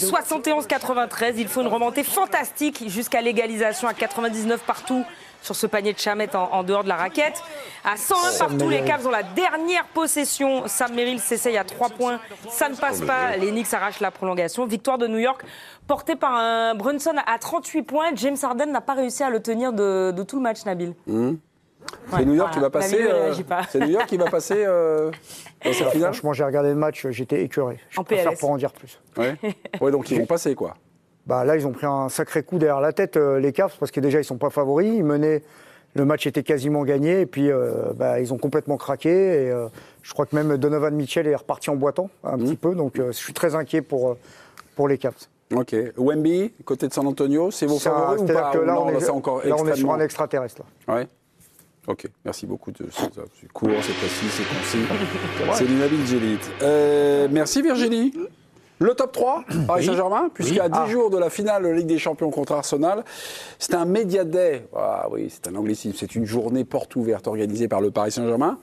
71-93, il faut une remontée fantastique jusqu'à l'égalisation à 99 partout sur ce panier de Chamet en dehors de la raquette. À 101 partout, les Cavs ont la dernière possession. Sam Merrill s'essaye à 3 points. Ça ne passe pas. Les Knicks arrachent la prolongation. Victoire de New York portée par un Brunson à 38 points. James Harden n'a pas réussi à le tenir de tout le match, Nabil.
C'est New York qui va passer. C'est New York qui va passer dans cette finale.
Franchement, j'ai regardé le match, j'étais écœuré. Je préfère pas en dire plus.
Ouais, donc ils vont passer quoi.
Là, ils ont pris un sacré coup derrière la tête, les Cavs, parce que déjà, ils ne sont pas favoris. Ils menaient, le match était quasiment gagné, et puis ils ont complètement craqué. Et, je crois que même Donovan Mitchell est reparti en boitant un petit peu, donc je suis très inquiet pour les Cavs.
Ok. Wemby, côté de San Antonio, c'est vos favoris ou pas?
Que là, on est sur un extraterrestre.
Là. Ouais. Ok, merci beaucoup. C'est court, c'est précis, c'est concis. C'est du Nabil Djellit. Merci Virginie. Le top 3, Paris Saint-Germain, puisqu'à 10 jours de la finale Ligue des Champions contre Arsenal, c'est un Media Day. Ah oui, c'est un anglicisme. C'est une journée porte ouverte organisée par le Paris Saint-Germain.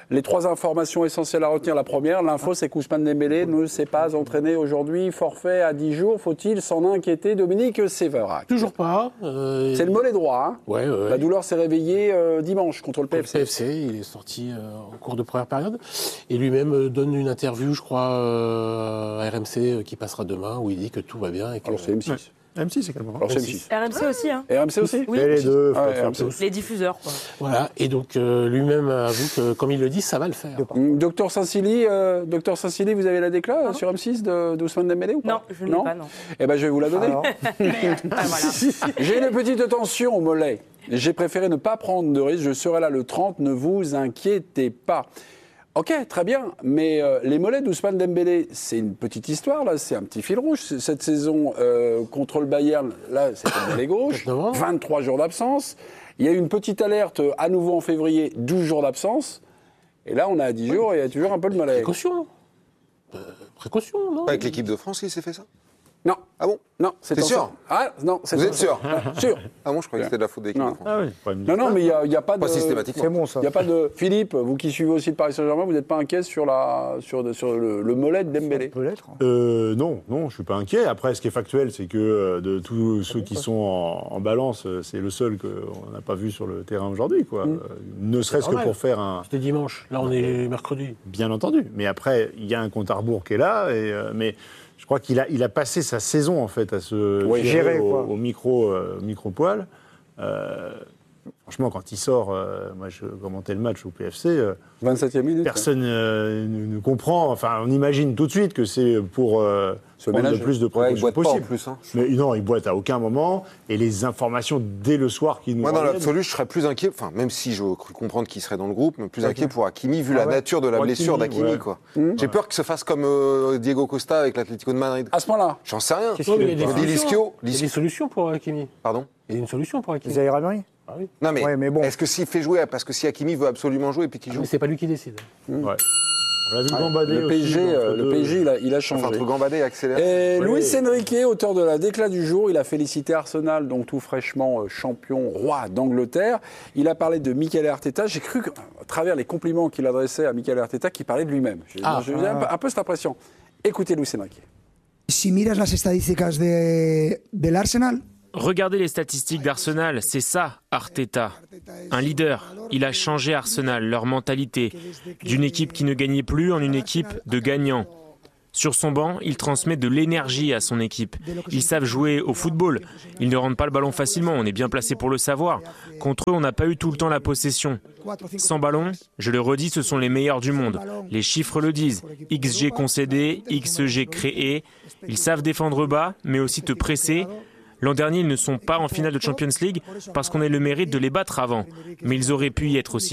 Les 3 informations essentielles à retenir. La première, l'info, c'est qu'Ousmane Dembélé ne s'est pas entraîné aujourd'hui. Forfait à 10 jours. Faut-il s'en inquiéter, Dominique Séverac?
Toujours pas.
C'est le mollet droit. Hein.
Ouais.
La douleur s'est réveillée dimanche contre le PFC.
Le PFC, il est sorti en cours de première période. Et lui-même donne une interview, je crois, à RMC qui passera demain, où il dit que tout va bien. Et que,
Alors c'est M6.
Ouais. M6, c'est calme.
Alors c'est M6.
RMC aussi, hein.
RMC aussi?
Oui.
Les deux,
Ah, ouais,
faut
RMC.
Les diffuseurs, quoi.
Voilà. Et donc, lui-même avoue que, comme il le dit, ça va le faire.
Docteur Saint-Silly, vous avez la décla sur M6 d'Ousmane Dembélé ou pas?
Non, je ne l'ai pas, non.
Eh ben, je vais vous la donner.
Alors,
Voilà.
J'ai une petite tension au mollet. J'ai préféré ne pas prendre de risque. Je serai là le 30, ne vous inquiétez pas. Ok, très bien, mais les mollets d'Ousmane Dembélé, c'est une petite histoire, là, c'est un petit fil rouge. Cette saison contre le Bayern, là, c'est le mollet gauche, 23 jours d'absence. Il y a eu une petite alerte à nouveau en février, 12 jours d'absence. Et là, on est à 10 jours et il y a toujours un peu de mollet.
Précaution. Précaution, non?
Avec l'équipe de France, il s'est fait ça?
Non.
Ah bon?
Non,
T'es sûr?
Ah, non, c'est
Vous êtes sûr?
Sûr.
Ah bon, je croyais que c'était de la faute de l'équipe
Non.
de France.
Ah oui.
Non, mais il n'y a pas de...
Pas systématiquement.
c'est bon, ça.
Il n'y a pas de... Philippe, vous qui suivez aussi le Paris Saint-Germain, vous n'êtes pas inquiet sur le mollet de Dembélé?
peut l'être.
Non, je ne suis pas inquiet. Après, ce qui est factuel, c'est que de tous ceux qui sont en balance, c'est le seul qu'on n'a pas vu sur le terrain aujourd'hui, quoi. Ne serait-ce que
normal.
pour faire un...
C'était dimanche. Là, on est mercredi.
Bien entendu. Mais après, il y a un compte à rebours qui est là. Mais je crois qu'il a passé sa saison, en fait, à se gérer au micro-poil. Franchement, quand il sort, moi je commentais le match au PFC,
27e minute.
personne ne comprend. Enfin, on imagine tout de suite que c'est pour prendre le
ménager.
plus de
Ouais, il
précautions
boite pas en
possible.
plus. Hein.
Mais non, il boite à aucun moment. Et les informations dès le soir qui nous
Moi, dans
reviennent-
l'absolu, je serais plus inquiet, enfin, même si je cru comprendre qu'il serait dans le groupe, mais plus inquiet pour Hakimi, vu la nature de la
Pour
blessure
Hakimi,
d'Hakimi,
ouais.
quoi. J'ai peur qu'il se fasse comme Diego Costa avec l'Atlético de Madrid.
À ce point-là?
J'en sais rien.
Ouais, mais il y a des
Je dis
solutions.
Lischio,
Il y a des solutions pour Hakimi.
pardon.
Il y a une solution pour Hakimi.
Zaïre Emery.
Ah oui.
Non, mais,
Ouais, mais bon.
est-ce que s'il fait jouer, parce que si Hakimi veut absolument jouer et puis qu'il joue,
Mais c'est pas lui qui décide.
Ouais. On l'a vu gambader
Le
aussi
PSG,
entre
le
deux.
PSG il a changé.
enfin, entre gambader et accélérer.
Et
Oui.
Luis Enrique, auteur de la déclat du jour, il a félicité Arsenal, donc tout fraîchement champion, roi d'Angleterre. Il a parlé de Mikel Arteta. J'ai cru qu'à travers les compliments qu'il adressait à Mikel Arteta, qu'il parlait de lui-même. J'ai un peu cette impression. Écoutez Luis Enrique.
Si miras las estadísticas del Arsenal,
Regardez les statistiques d'Arsenal, c'est ça, Arteta. Un leader. Il a changé Arsenal, leur mentalité. D'une équipe qui ne gagnait plus en une équipe de gagnants. Sur son banc, il transmet de l'énergie à son équipe. Ils savent jouer au football. Ils ne rendent pas le ballon facilement, on est bien placé pour le savoir. Contre eux, on n'a pas eu tout le temps la possession. Sans ballon, je le redis, ce sont les meilleurs du monde. Les chiffres le disent. XG concédé, XG créé. Ils savent défendre bas, mais aussi te presser. L'an dernier, ils ne sont pas en finale de Champions League parce qu'on a eu le mérite de les battre avant. Mais ils auraient pu y être aussi.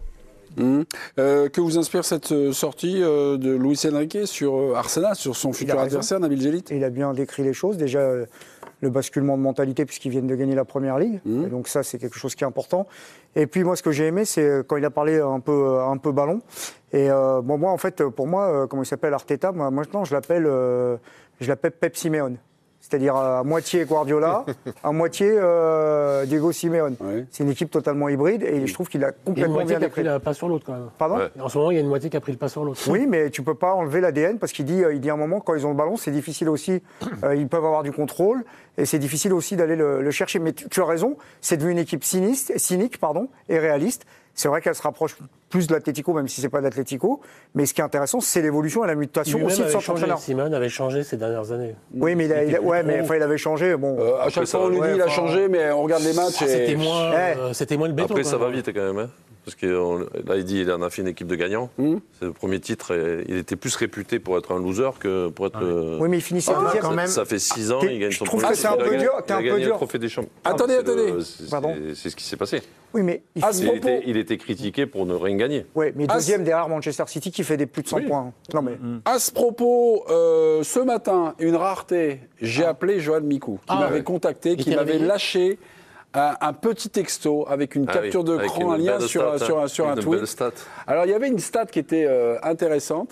Que vous inspire cette sortie de Luis Enrique sur Arsenal, sur son futur adversaire, Nabil Djellit?
Et il a bien décrit les choses. Déjà, le basculement de mentalité, puisqu'ils viennent de gagner la Première Ligue. Et donc ça, c'est quelque chose qui est important. Et puis moi, ce que j'ai aimé, c'est quand il a parlé un peu ballon. Et bon, moi, en fait, pour moi, comment il s'appelle, Arteta, moi, maintenant, je l'appelle Pep Simeone. C'est-à-dire à moitié Guardiola, à moitié Diego Simeone.
Ouais.
C'est une équipe totalement hybride et je trouve qu'il a
Il y a une
complètement
moitié
bien
qui a pris
décrit.
le pas sur l'autre, quand même.
Pardon ?
Ouais.
En ce moment, il y a une moitié qui a pris le pas sur l'autre.
Oui, mais tu peux pas enlever l'ADN parce qu'il dit à un moment, quand ils ont le ballon, c'est difficile aussi. Ils peuvent avoir du contrôle et c'est difficile aussi d'aller le chercher. Mais tu as raison, c'est devenu une équipe cynique et réaliste. C'est vrai qu'elle se rapproche plus de l'Atlético, même si c'est pas de l'Atlético. Mais ce qui est intéressant, c'est l'évolution et la mutation aussi de son entraîneur.
Simone avait changé ces dernières années.
Oui, mais il avait changé. Bon,
À chaque fois, on nous dit il a changé, mais on regarde les matchs.
C'était
et...
moins le béton.
Après,
quand
ça va
même.
vite quand même. Hein. Parce que là, il dit qu'il en a fait une équipe de gagnants. C'est le premier titre. Et il était plus réputé pour être un loser que pour être.
oui, mais il finissait deuxième.
quand même.
Ça fait 6 ans, il gagne son
trouve
premier
que c'est un
titre.
peu
Il a
dur,
gagné-
t'es un
il a
peu
gagné
dur.
le trophée des champions.
Attendez.
Pardon.
C'est ce qui s'est passé.
Oui, mais à ce propos.
Il était critiqué pour ne rien gagner.
Oui, mais deuxième derrière Manchester City qui fait des plus de 100 points. Non, mais.
À ce propos, ce matin, une rareté, j'ai appelé Joël Micou, qui m'avait contacté, qui
t'est
m'avait
réveillé
lâché un petit texto avec une capture
oui, avec
d'écran, un
une
lien
belle
sur
stat,
un
une
tweet.
belle stat.
Alors, il y avait une stat qui était intéressante.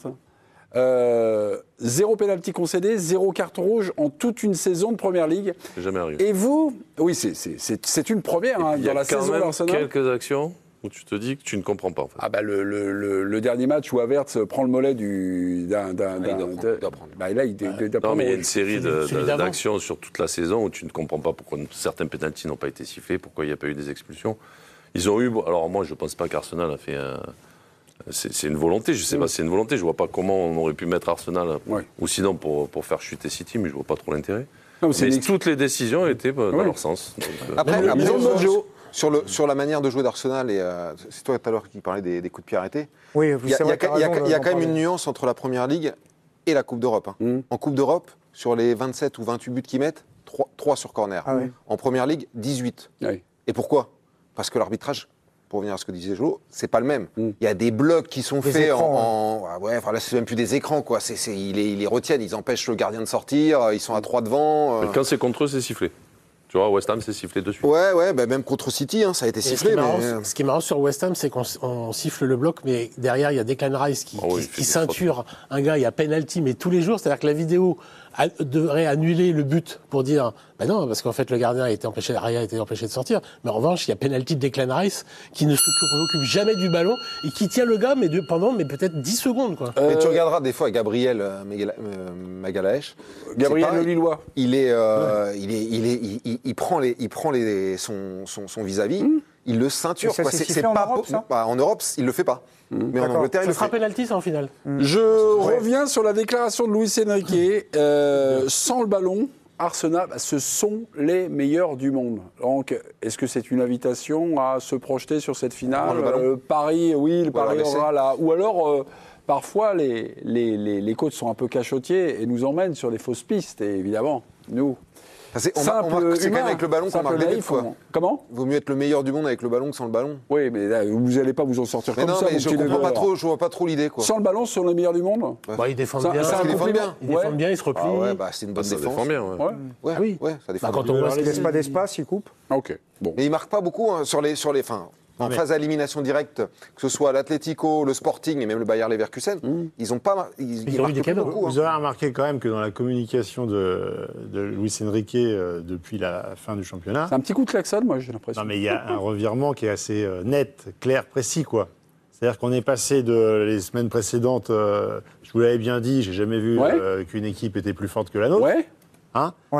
0 pénalty concédé, 0 carton rouge en toute une saison de Première Ligue.
C'est jamais arrivé.
Et vous, oui, c'est une première
Il y
dans
a
la
quand
saison
même
d'Arsenal.
quelques actions où tu te dis que tu ne comprends pas en fait.
Ah bah le dernier match où Havertz prend le mollet
Il doit prendre.
Bah là, il doit
Non,
prendre.
mais il y a une série
celui d'avant.
d'actions sur toute la saison où tu ne comprends pas pourquoi certains pénaltys n'ont pas été sifflés, pourquoi il n'y a pas eu des expulsions. Ils ont eu. Alors moi, je ne pense pas qu'Arsenal a fait. C'est une volonté, je ne sais pas, c'est une volonté. Je ne vois pas comment on aurait pu mettre Arsenal, ou sinon pour faire chuter City, mais je ne vois pas trop l'intérêt.
Non,
mais toutes les décisions étaient dans leur sens. Donc,
Après,
ils ont notre jeu.
sur la manière de jouer d'Arsenal, et c'est toi tout à l'heure qui parlais des coups de pied arrêtés.
Oui,
Il y a quand même une nuance entre la Première Ligue et la Coupe d'Europe. En Coupe d'Europe, sur les 27 ou 28 buts qu'ils mettent, 3 sur corner. En Première Ligue, 18.
Oui.
Et pourquoi ? Parce que l'arbitrage, pour revenir à ce que disait Jo, c'est pas le même. Il y a des blocs qui sont faits là, c'est même plus des écrans, quoi. Ils les retiennent, ils empêchent le gardien de sortir, ils sont à 3 devant.
Quand c'est contre eux, c'est sifflé. Tu vois, West Ham, c'est sifflé dessus.
Ouais, même contre City, ça a été sifflé.
Ce qui est marrant sur West Ham, c'est qu'on siffle le bloc, mais derrière, il y a Declan Rice qui ceinture un gars, il y a penalty, mais tous les jours, c'est-à-dire que la vidéo devrait annuler le but pour dire non, parce qu'en fait le gardien a été empêché de sortir, mais en revanche il y a penalty de Declan Rice qui ne s'occupe jamais du ballon et qui tient le gars pendant peut-être 10 secondes quoi.
Mais tu regarderas des fois Gabriel Magalhaes.
Gabriel le Lillois.
Il prend son vis-à-vis, il le ceinture.
Ça, c'est en Europe, ça
en Europe, il le fait pas. Mais en Angleterre, il le
sera
fait.
penalty en finale.
Je reviens sur la déclaration de Luis Enrique. Sans le ballon, Arsenal, ce sont les meilleurs du monde. Donc, est-ce que c'est une invitation à se projeter sur cette finale ? Paris, le Paris aura là. Ou alors, parfois, les coachs sont un peu cachotiers et nous emmènent sur des fausses pistes. Et évidemment, nous...
C'est quand même avec le ballon qu'on marque des buts, quoi.
Comment ?
Vaut mieux être le meilleur du monde avec le ballon que sans le ballon.
Oui, mais là, vous n'allez pas vous en sortir comme ça.
Mais je vois pas trop l'idée, quoi.
Sans le ballon, ce sont les meilleurs du monde ?
Ils défendent bien.
Ils défendent bien.
Ils défendent bien, ils se replient.
C'est une bonne
Ça
défense.
défend bien,
Ça défend
quand
bien.
on voit
Il ne laisse pas d'espace, il coupe.
Ok, bon.
Mais ils marquent pas beaucoup sur les fins. En phase à élimination directe, que ce soit l'Atlético, le Sporting et même le Bayer Leverkusen, ils ont pas, ils
ont eu des cadeaux.
beaucoup.
Vous avez remarqué quand même que dans la communication de Luis Enrique depuis la fin du championnat,
C'est un petit coup de klaxon, moi, j'ai l'impression.
non mais il y a un revirement qui est assez net, clair, précis, quoi. C'est-à-dire qu'on est passé les semaines précédentes, je vous l'avais bien dit, j'ai jamais vu qu'une équipe était plus forte que la nôtre.
Ouais.
Coup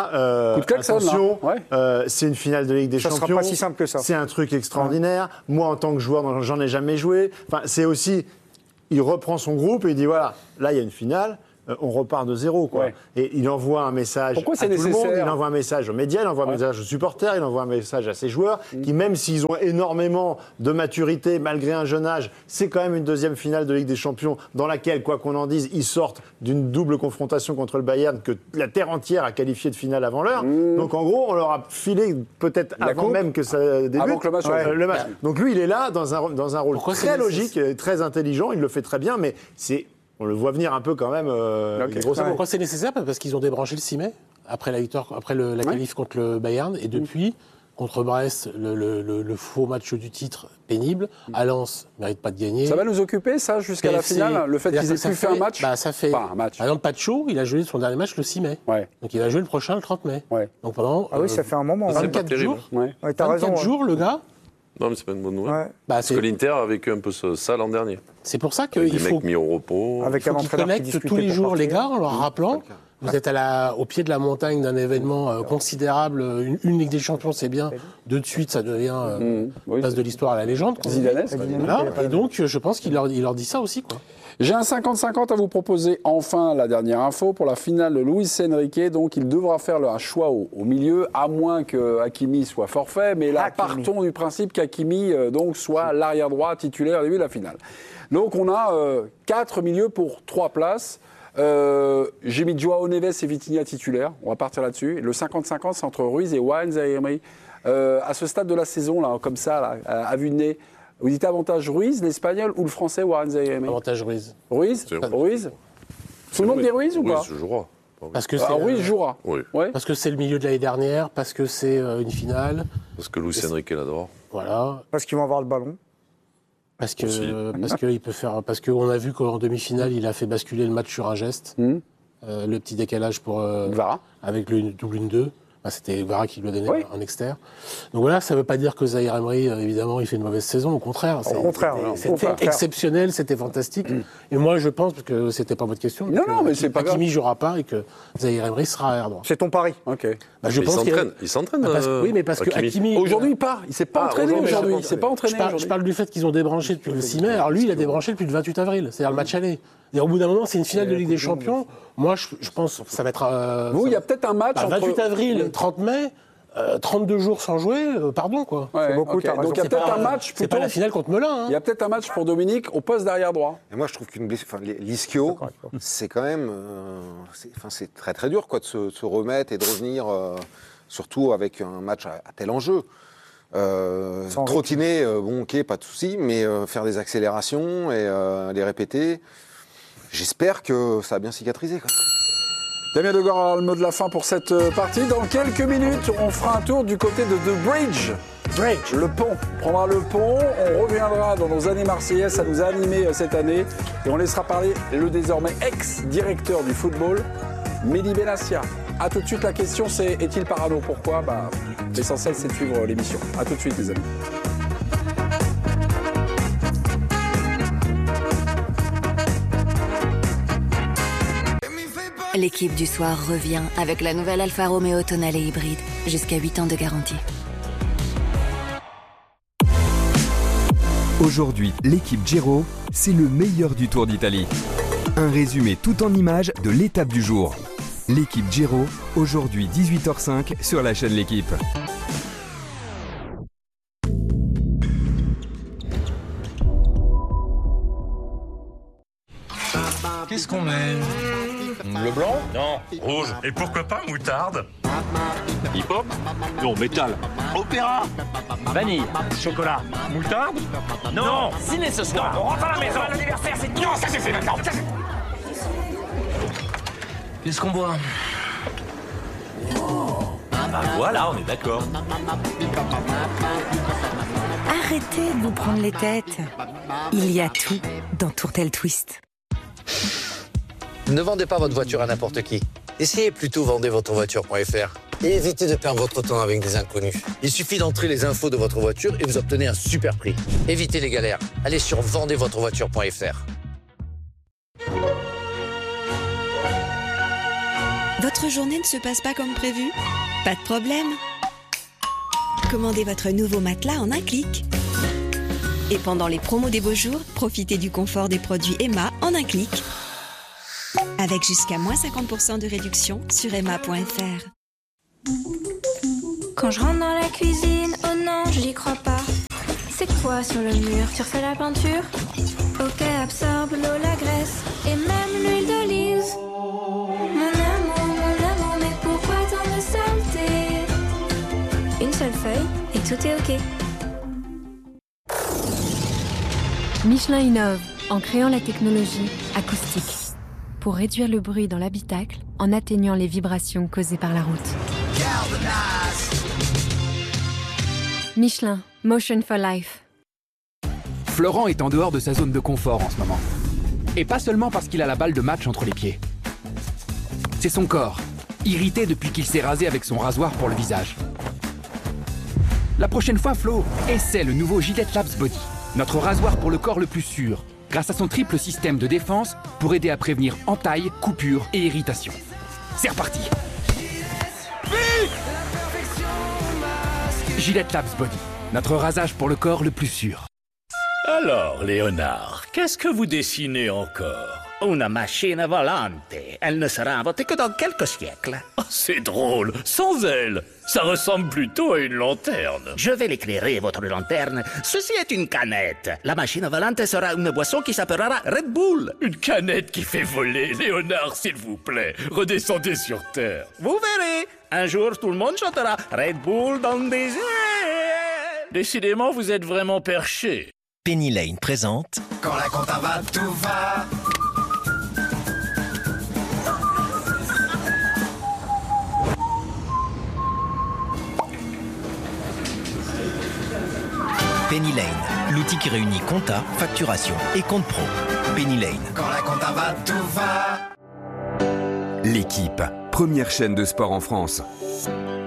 de
klaxon,
attention,
là.
c'est une finale de Ligue des Champions.
Ça sera pas si simple que ça.
C'est un truc extraordinaire. Moi, en tant que joueur, j'en ai jamais joué. Enfin, c'est aussi, il reprend son groupe et il dit voilà, là il y a une finale. On repart de zéro, quoi.
Ouais.
Et il envoie un message
Pourquoi c'est
à tout le monde,
nécessaire ?
il envoie un message aux médias, il envoie un message aux supporters, il envoie un message à ses joueurs, qui même s'ils ont énormément de maturité, malgré un jeune âge, c'est quand même une deuxième finale de Ligue des Champions, dans laquelle, quoi qu'on en dise, ils sortent d'une double confrontation contre le Bayern que la terre entière a qualifié de finale avant l'heure. Donc en gros, on leur a filé peut-être avant même que ça débute.
Avant que le match.
Donc lui, il est là dans un rôle très logique, très intelligent, il le fait très bien, mais on le voit venir un peu quand même.
Pourquoi c'est nécessaire ? Parce qu'ils ont débranché le 6 mai, après la victoire, après la qualif contre le Bayern. Et depuis, contre Brest, le faux match du titre pénible. À Lens, ne mérite pas de gagner.
Ça va nous occuper, ça, jusqu'à la finale ? Le fait qu'ils aient pu faire un match ?
Ça fait.
Pas un match.
Par exemple, Pacho, il a joué son dernier match le 6 mai.
Ouais.
Donc il va jouer le prochain le 30 mai.
Ouais.
Donc pendant.
Ah oui, ça fait un moment.
24 jours.
Ouais.
T'as raison.
24 jours, le gars.
Non, mais c'est pas une bonne nouvelle.
Ouais.
Parce que l'Inter a vécu un peu ça l'an dernier.
C'est pour ça
Avec
qu'il
des
faut.
mecs mis au repos.
Avec
Il
un
faut qu'ils
entraîneur qui
connectent
discutait
tous les
pour
jours les
partir.
gars en leur rappelant. Vous êtes au pied de la montagne d'un événement considérable. Une Ligue des Champions, c'est bien. De suite, ça devient place de l'histoire à la légende.
Zidanesque.
Voilà. Et donc, je pense qu'il leur dit ça aussi, quoi.
J'ai un 50-50 à vous proposer. Enfin, la dernière info pour la finale de Luis Enrique. Donc, il devra faire un choix au milieu, à moins que Hakimi soit forfait. Mais là, partons du principe qu'Hakimi soit l'arrière droit titulaire au début de la finale. Donc, on a 4 milieux pour 3 places. J'ai mis Joao Neves et Vitinha titulaires. On va partir là-dessus. Le 50-50, c'est entre Ruiz et Warren Zaïre. À ce stade de la saison, là, comme ça, là, à vue de nez, vous dites avantage Ruiz, l'Espagnol, ou le Français Warren Zaïre?
Avantage Ruiz.
Ruiz. Tout le monde dit Ruiz ou pas?
Ruiz jouera.
Parce que
Ruiz jouera.
Oui.
Ouais.
Parce que c'est le milieu de l'année dernière, parce que c'est une finale.
Parce que Luis Enrique l'adore.
Voilà.
Parce qu'ils vont avoir le ballon.
Parce qu'il peut faire. Parce qu'on a vu qu'en demi-finale, il a fait basculer le match sur un geste. Le petit décalage pour
Vara.
avec le double 1-2. C'était Guevara qui lui a donné un externe. Donc voilà, ça ne veut pas dire que Zahir Emery, évidemment, il fait une mauvaise saison. Au contraire, c'était exceptionnel, c'était fantastique. Et moi, je pense, parce que c'était pas votre question,
mais c'est pas grave.
Hakimi jouera pas et que Zahir Emery sera arrière droit.
C'est ton pari.
Ok.
Il s'entraîne.
Oui, mais parce que Hakimi.
Aujourd'hui, il part. Il s'est pas entraîné aujourd'hui. Il s'est pas entraîné.
Je parle du fait qu'ils ont débranché depuis le 6 mai. Alors lui, il a débranché depuis le 28 avril. C'est-à-dire le match aller. Et au bout d'un moment, c'est une finale de Ligue des Champions. Moi, je pense que ça va être.
Vous, il y a peut-être un match entre
28 avril, 30 mai. 32 jours sans jouer, pardon quoi.
C'est beaucoup,
okay. Donc il y a peut-être un match.
C'est pas la finale contre Melun.
Il y a peut-être un match pour Dominique au poste d'arrière droit.
Et moi je trouve qu'une blessure, l'ischio, c'est quand même, c'est très très dur quoi de se remettre et de revenir, surtout avec un match à tel enjeu. Trottiner, ok, pas de souci, mais faire des accélérations et les répéter, j'espère que ça a bien cicatrisé quoi.
Damien Degore aura le mot de la fin pour cette partie. Dans quelques minutes, on fera un tour du côté de The Bridge. Le pont. On prendra le pont, on reviendra dans nos années marseillaises, ça nous a animés cette année. Et on laissera parler le désormais ex-directeur du football, Mehdi Benassia. A tout de suite, la question c'est, est-il parano? Pourquoi? L'essentiel c'est de suivre l'émission. A tout de suite les amis.
L'équipe du soir revient avec la nouvelle Alfa Romeo Tonale hybride. Jusqu'à 8 ans de garantie.
Aujourd'hui, l'équipe Giro, c'est le meilleur du Tour d'Italie. Un résumé tout en images de l'étape du jour. L'équipe Giro, aujourd'hui 18h05 sur la chaîne L'Équipe.
Qu'est-ce qu'on met? Le blanc? Non. Rouge. Et pourquoi pas moutarde? Hip-hop? Non, métal. Opéra? Vanille. Chocolat. Moutarde? Non. Ciné ce soir. On rentre à la maison. L'anniversaire, c'est... Non, ça c'est fait maintenant. Qu'est-ce qu'on boit? Voilà, on est d'accord.
Arrêtez de vous prendre les têtes. Il y a tout dans Tourtel Twist.
Ne vendez pas votre voiture à n'importe qui. Essayez plutôt vendezvotrevoiture.fr et évitez de perdre votre temps avec des inconnus. Il suffit d'entrer les infos de votre voiture et vous obtenez un super prix. Évitez les galères. Allez sur vendezvotrevoiture.fr.
Votre journée ne se passe pas comme prévu? Pas de problème. Commandez votre nouveau matelas en un clic. Et pendant les promos des beaux jours, profitez du confort des produits Emma en un clic. Avec jusqu'à moins 50% de réduction sur emma.fr.
Quand je rentre dans la cuisine, oh non, j'y crois pas. C'est quoi sur le mur? Tu refais la peinture? Ok, absorbe l'eau, la graisse et même l'huile d'olive. Mon amour, mais pourquoi tant de saleté? Une seule feuille et tout est ok.
Michelin innove en créant la technologie acoustique pour réduire le bruit dans l'habitacle en atténuant les vibrations causées par la route. Michelin, Motion for Life.
Florent est en dehors de sa zone de confort en ce moment. Et pas seulement parce qu'il a la balle de match entre les pieds. C'est son corps, irrité depuis qu'il s'est rasé avec son rasoir pour le visage. La prochaine fois, Flo, essaie le nouveau Gillette Labs Body, notre rasoir pour le corps le plus sûr, grâce à son triple système de défense pour aider à prévenir entailles, coupures et irritations. C'est reparti. Gillette Labs Body, notre rasage pour le corps le plus sûr.
Alors, Léonard, qu'est-ce que vous dessinez encore?
Una machine volante. Elle ne sera inventée que dans quelques siècles.
Oh, c'est drôle, sans elle. Ça ressemble plutôt à une lanterne.
Je vais l'éclairer, votre lanterne. Ceci est une canette. La machine volante sera une boisson qui s'appellera Red Bull.
Une canette qui fait voler. Léonard, s'il vous plaît, redescendez sur Terre.
Vous verrez. Un jour, tout le monde chantera Red Bull dans des airs.
Décidément, vous êtes vraiment perché.
Penny Lane présente...
Quand la compta va, tout va.
Penny Lane, l'outil qui réunit compta, facturation et compte pro. Penny Lane.
Quand la compta va, tout va.
L'Équipe, première chaîne de sport en France.